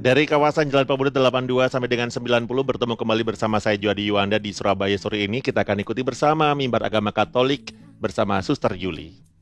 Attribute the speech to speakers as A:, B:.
A: Dari kawasan Jalan Pemuda 82 sampai dengan 90 bertemu kembali bersama saya Juadi Yuanda di Surabaya sore ini. Kita akan ikuti bersama mimbar agama Katolik bersama Suster Juli.